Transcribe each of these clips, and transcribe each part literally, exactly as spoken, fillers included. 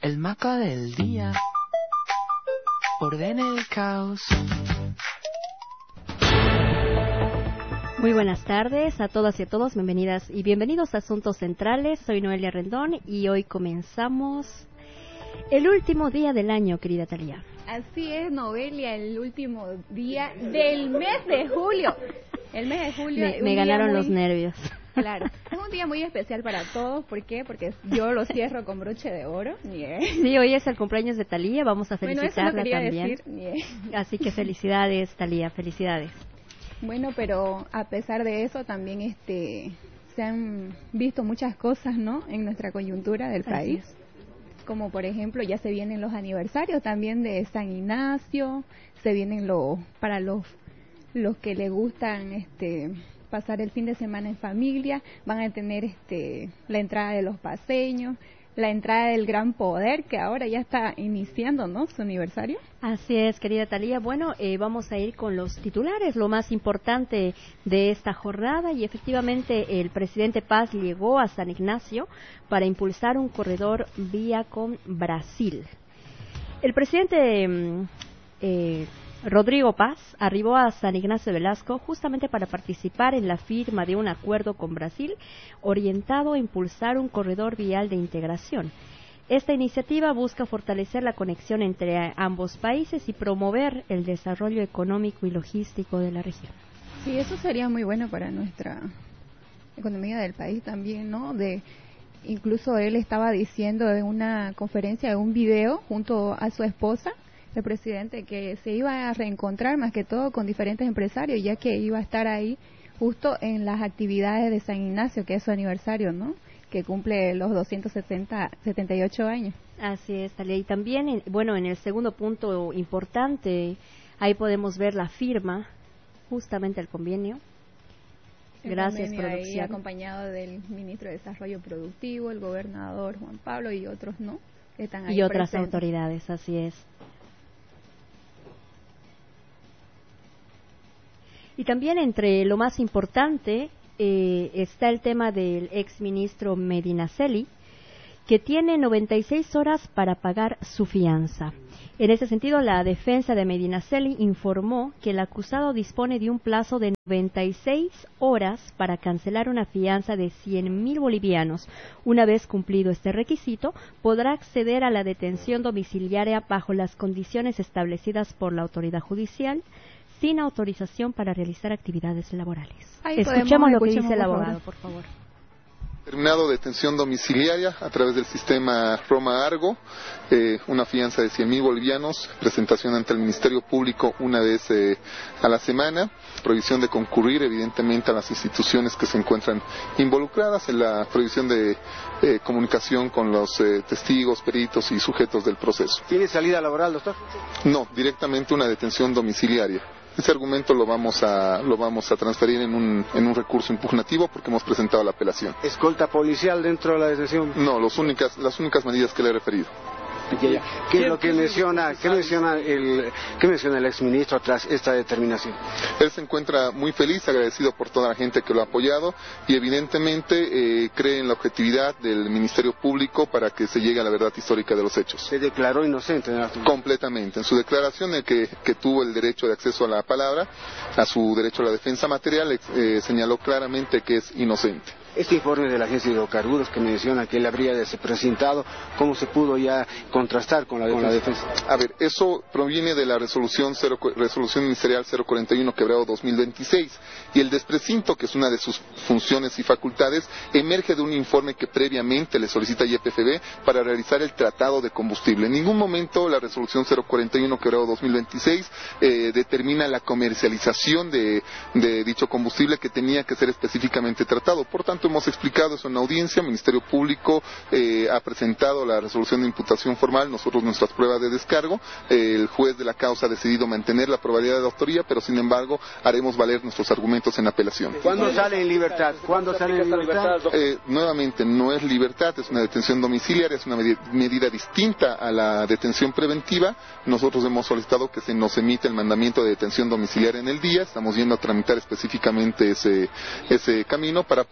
El maca del día ordena el caos. Muy buenas tardes a todas y a todos, bienvenidas y bienvenidos a Asuntos Centrales. Soy Noelia Rendón y hoy comenzamos el último día del año, querida Talía. Así es, Noelia, el último día del mes de julio. El mes de julio. Me, me ganaron muy... los nervios. Claro, es un día muy especial para todos. ¿Por qué? Porque yo lo cierro con broche de oro. Yeah. Sí, hoy es el cumpleaños de Talía, vamos a felicitarla bueno, eso no también. Decir. Yeah. Así que felicidades, Talía, felicidades. Bueno, pero a pesar de eso también este se han visto muchas cosas, ¿no? En nuestra coyuntura del país. Como por ejemplo, ya se vienen los aniversarios también de San Ignacio, se vienen los para los los que le gustan este pasar el fin de semana en familia, van a tener este la entrada de los paseños, la entrada del Gran Poder, que ahora ya está iniciando, ¿no?, su aniversario. Así es, querida Talía. Bueno, eh, vamos a ir con los titulares, lo más importante de esta jornada, y efectivamente el presidente Paz llegó a San Ignacio para impulsar un corredor vía con Brasil. El presidente eh, Rodrigo Paz arribó a San Ignacio de Velasco justamente para participar en la firma de un acuerdo con Brasil orientado a impulsar un corredor vial de integración. Esta iniciativa busca fortalecer la conexión entre ambos países y promover el desarrollo económico y logístico de la región. Sí, eso sería muy bueno para nuestra economía del país también, ¿no? De incluso él estaba diciendo en una conferencia, en un video junto a su esposa, el presidente, que se iba a reencontrar más que todo con diferentes empresarios, ya que iba a estar ahí justo en las actividades de San Ignacio, que es su aniversario, ¿no?, que cumple los doscientos setenta, setenta y ocho años. Así es, Talia. Y también, en, bueno, en el segundo punto importante, ahí podemos ver la firma, justamente el convenio. El Gracias, convenio producción. Ahí acompañado del ministro de Desarrollo Productivo, el gobernador Juan Pablo y otros, ¿no?, que están ahí y otras presentes. autoridades, así es. Y también entre lo más importante eh, está el tema del exministro Medinaceli, que tiene noventa y seis horas para pagar su fianza. En ese sentido, la defensa de Medinaceli informó que el acusado dispone de un plazo de noventa y seis horas para cancelar una fianza de cien mil bolivianos. Una vez cumplido este requisito, podrá acceder a la detención domiciliaria bajo las condiciones establecidas por la autoridad judicial, sin autorización para realizar actividades laborales. Ahí Escuchemos podemos, lo que escuchemos dice el por abogado, favor. por favor. Terminado detención domiciliaria a través del sistema Roma Argo, eh, una fianza de cien mil bolivianos, presentación ante el Ministerio Público una vez eh, a la semana, prohibición de concurrir evidentemente a las instituciones que se encuentran involucradas en la prohibición de eh, comunicación con los eh, testigos, peritos y sujetos del proceso. ¿Tiene salida laboral, doctor? No, directamente una detención domiciliaria. Ese argumento lo vamos a lo vamos a transferir en un en un recurso impugnativo porque hemos presentado la apelación. ¿Escolta policial dentro de la detención? No, los únicas, las únicas medidas que le he referido. Ya, ya. ¿Qué es lo que menciona, qué menciona el, qué menciona el exministro tras esta determinación? Él se encuentra muy feliz, agradecido por toda la gente que lo ha apoyado y evidentemente eh, cree en la objetividad del Ministerio Público para que se llegue a la verdad histórica de los hechos. ¿Se declaró inocente? ¿No? Completamente. En su declaración, el que, que tuvo el derecho de acceso a la palabra, a su derecho a la defensa material, eh, señaló claramente que es inocente. Este informe de la Agencia de Hidrocarburos que menciona que él habría presentado, ¿cómo se pudo ya contrastar con la, con la defensa? A ver, eso proviene de la resolución, cero, resolución ministerial cero cuarenta y uno quebrado dos mil veintiséis y el desprecinto, que es una de sus funciones y facultades, emerge de un informe que previamente le solicita Y P F B para realizar el tratado de combustible. En ningún momento la resolución cero cuarenta y uno quebrado dos mil veintiséis eh, determina la comercialización de, de dicho combustible que tenía que ser específicamente tratado. Por tanto, hemos explicado eso en audiencia, el Ministerio Público eh, ha presentado la resolución de imputación formal, nosotros nuestras pruebas de descargo, eh, el juez de la causa ha decidido mantener la probabilidad de autoría, pero sin embargo haremos valer nuestros argumentos en apelación. ¿Cuándo sale en libertad? ¿Cuándo sale en libertad? Eh, nuevamente, no es libertad, es una detención domiciliaria, es una med- medida distinta a la detención preventiva. Nosotros hemos solicitado que se nos emita el mandamiento de detención domiciliaria en el día, estamos yendo a tramitar específicamente ese, ese camino para poder hacer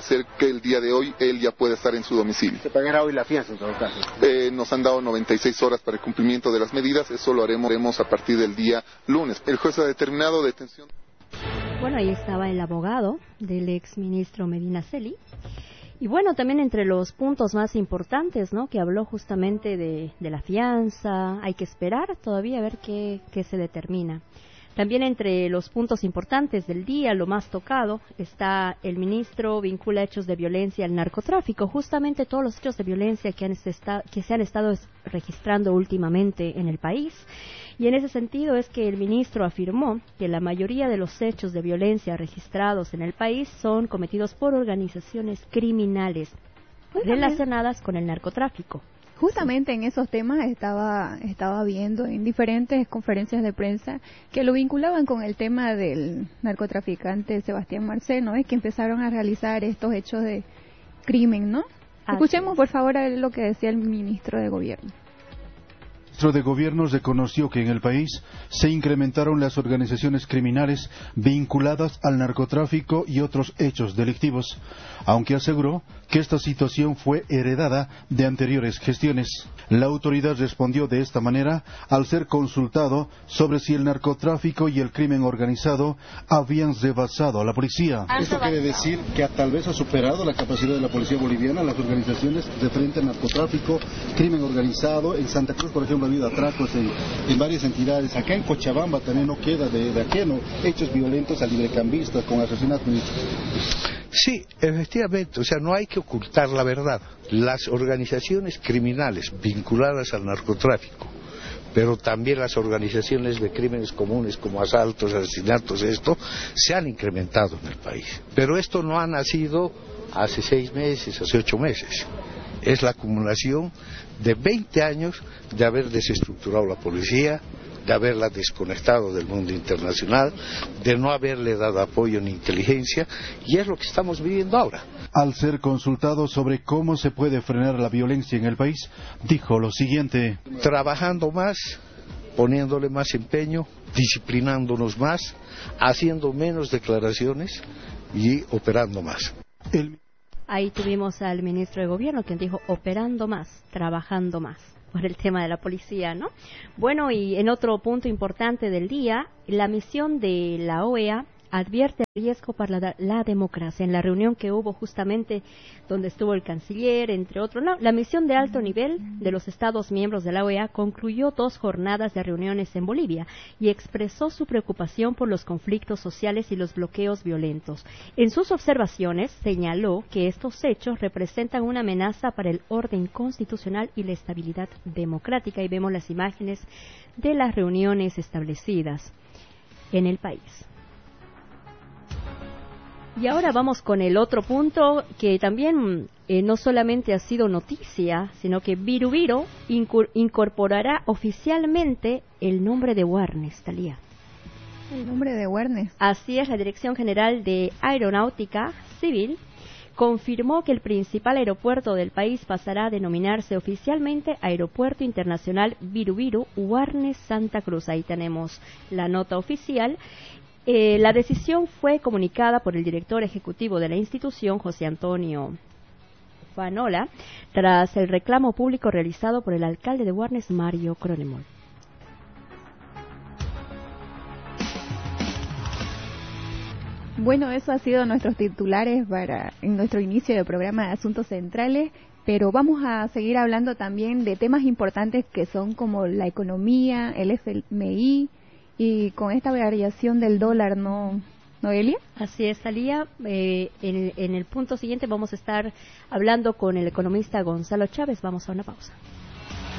ser que el día de hoy él ya pueda estar en su domicilio. ¿Se pagará hoy la fianza en todo caso? Eh, nos han dado noventa y seis horas para el cumplimiento de las medidas, eso lo haremos, haremos a partir del día lunes. El juez ha determinado detención. Bueno, ahí estaba el abogado del exministro Medina Celi. Y bueno, también entre los puntos más importantes, ¿no?, que habló justamente de, de la fianza, hay que esperar todavía a ver qué, qué se determina. También entre los puntos importantes del día, lo más tocado, está el ministro vincula hechos de violencia al narcotráfico, justamente todos los hechos de violencia que, han estado, que se han estado registrando últimamente en el país. Y en ese sentido es que el ministro afirmó que la mayoría de los hechos de violencia registrados en el país son cometidos por organizaciones criminales relacionadas con el narcotráfico. Justamente en esos temas estaba estaba viendo en diferentes conferencias de prensa que lo vinculaban con el tema del narcotraficante Sebastián Marceno, es que empezaron a realizar estos hechos de crimen, ¿no? Así Escuchemos es. por favor a lo que decía el ministro de Gobierno. El ministro de Gobierno reconoció que en el país se incrementaron las organizaciones criminales vinculadas al narcotráfico y otros hechos delictivos, aunque aseguró que esta situación fue heredada de anteriores gestiones. La autoridad respondió de esta manera al ser consultado sobre si el narcotráfico y el crimen organizado habían rebasado a la policía. Esto quiere decir que tal vez ha superado la capacidad de la policía boliviana, las organizaciones de frente al narcotráfico, crimen organizado. En Santa Cruz, por ejemplo, ha habido atracos en, en varias entidades. Acá en Cochabamba también no queda de, de ajeno hechos violentos a librecambistas con asesinatos. Sí, efectivamente, o sea, no hay que ocultar la verdad. Las organizaciones criminales vinculadas al narcotráfico, pero también las organizaciones de crímenes comunes como asaltos, asesinatos, esto, se han incrementado en el país. Pero esto no ha nacido hace seis meses, hace ocho meses. Es la acumulación de veinte años de haber desestructurado la policía, de haberla desconectado del mundo internacional, de no haberle dado apoyo ni inteligencia, y es lo que estamos viviendo ahora. Al ser consultado sobre cómo se puede frenar la violencia en el país, dijo lo siguiente: trabajando más, poniéndole más empeño, disciplinándonos más, haciendo menos declaraciones y operando más. El... Ahí tuvimos al ministro de Gobierno quien dijo operando más, trabajando más, por el tema de la policía, ¿no? Bueno, y en otro punto importante del día, la misión de la O E A advierte el riesgo para la, la democracia. En la reunión que hubo justamente donde estuvo el canciller, entre otros, no, la misión de alto nivel de los Estados miembros de la O E A concluyó dos jornadas de reuniones en Bolivia y expresó su preocupación por los conflictos sociales y los bloqueos violentos. En sus observaciones señaló que estos hechos representan una amenaza para el orden constitucional y la estabilidad democrática, y vemos las imágenes de las reuniones establecidas en el país. Y ahora vamos con el otro punto que también eh, no solamente ha sido noticia, sino que Viru-Viru incor- incorporará oficialmente el nombre de Warnes, Talía. El nombre de Warnes. Así es, la Dirección General de Aeronáutica Civil confirmó que el principal aeropuerto del país pasará a denominarse oficialmente Aeropuerto Internacional Viru-Viru Warnes Santa Cruz. Ahí tenemos la nota oficial. Eh, la decisión fue comunicada por el director ejecutivo de la institución, José Antonio Fanola, tras el reclamo público realizado por el alcalde de Warnes, Mario Cronemol. Bueno, eso ha sido nuestros titulares para en nuestro inicio de programa de Asuntos Centrales, pero vamos a seguir hablando también de temas importantes que son como la economía, el F M I, y con esta variación del dólar, ¿no, Noelia? Así es, Talía. Eh, en, en el punto siguiente vamos a estar hablando con el economista Gonzalo Chávez. Vamos a una pausa.